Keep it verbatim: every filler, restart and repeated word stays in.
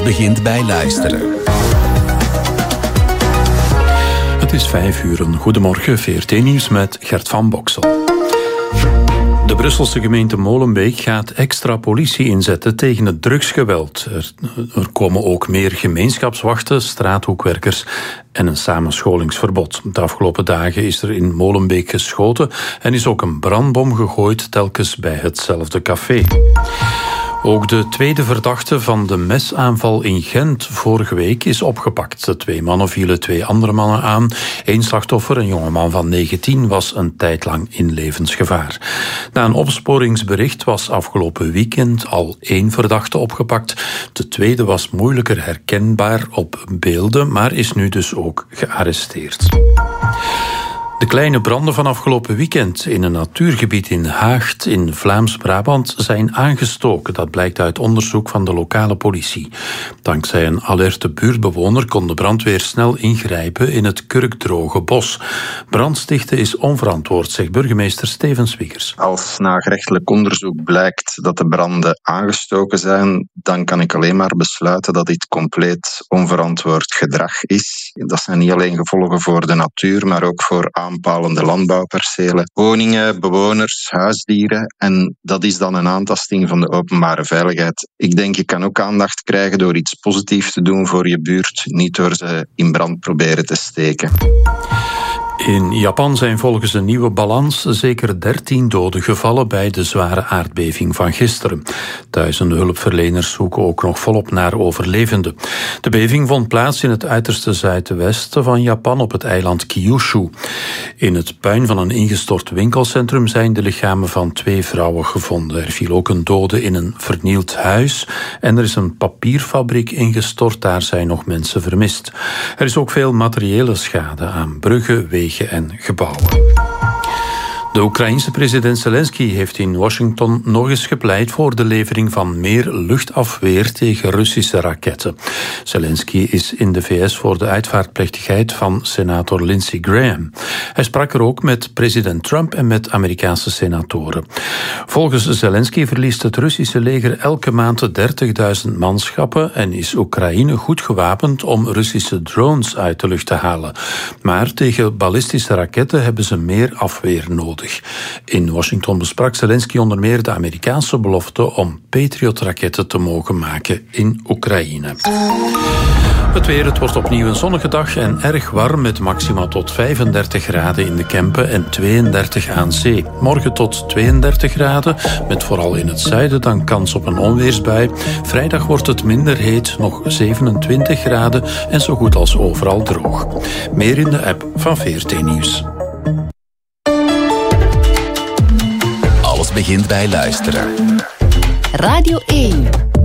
begint bij luisteren. Het is vijf uur. Goedemorgen, V R T-nieuws met Gert van Boksel. De Brusselse gemeente Molenbeek gaat extra politie inzetten tegen het drugsgeweld. Er, er komen ook meer gemeenschapswachten, straathoekwerkers en een samenscholingsverbod. De afgelopen dagen is er in Molenbeek geschoten en is ook een brandbom gegooid, telkens bij hetzelfde café. Ook de tweede verdachte van de mesaanval in Gent vorige week is opgepakt. De twee mannen vielen twee andere mannen aan. Eén slachtoffer, een jongeman van negentien, was een tijd lang in levensgevaar. Na een opsporingsbericht was afgelopen weekend al één verdachte opgepakt. De tweede was moeilijker herkenbaar op beelden, maar is nu dus ook gearresteerd. De kleine branden van afgelopen weekend in een natuurgebied in Haagt in Vlaams-Brabant zijn aangestoken. Dat blijkt uit onderzoek van de lokale politie. Dankzij een alerte buurtbewoner kon de brandweer snel ingrijpen in het kurkdroge bos. Brandstichten is onverantwoord, zegt burgemeester Steven Swiggers. Als na gerechtelijk onderzoek blijkt dat de branden aangestoken zijn, dan kan ik alleen maar besluiten dat dit compleet onverantwoord gedrag is. Dat zijn niet alleen gevolgen voor de natuur, maar ook voor aanpalende landbouwpercelen, woningen, bewoners, huisdieren. En dat is dan een aantasting van de openbare veiligheid. Ik denk, je kan ook aandacht krijgen door iets positiefs te doen voor je buurt, niet door ze in brand proberen te steken. In Japan zijn volgens een nieuwe balans zeker dertien doden gevallen bij de zware aardbeving van gisteren. Duizenden hulpverleners zoeken ook nog volop naar overlevenden. De beving vond plaats in het uiterste zuidwesten van Japan op het eiland Kyushu. In het puin van een ingestort winkelcentrum zijn de lichamen van twee vrouwen gevonden. Er viel ook een dode in een vernield huis en er is een papierfabriek ingestort. Daar zijn nog mensen vermist. Er is ook veel materiële schade aan bruggen, wegen en gebouwen. De Oekraïense president Zelensky heeft in Washington nog eens gepleit voor de levering van meer luchtafweer tegen Russische raketten. Zelensky is in de V S voor de uitvaartplechtigheid van senator Lindsey Graham. Hij sprak er ook met president Trump en met Amerikaanse senatoren. Volgens Zelensky verliest het Russische leger elke maand dertigduizend manschappen en is Oekraïne goed gewapend om Russische drones uit de lucht te halen. Maar tegen ballistische raketten hebben ze meer afweer nodig. In Washington besprak Zelensky onder meer de Amerikaanse belofte om Patriot-raketten te mogen maken in Oekraïne. Het weer, het wordt opnieuw een zonnige dag en erg warm met maxima tot vijfendertig graden in de Kempen en tweeëndertig aan zee. Morgen tot tweeëndertig graden, met vooral in het zuiden dan kans op een onweersbui. Vrijdag wordt het minder heet, nog zevenentwintig graden en zo goed als overal droog. Meer in de app van V R T Nieuws. Alles begint bij luisteren. Radio één.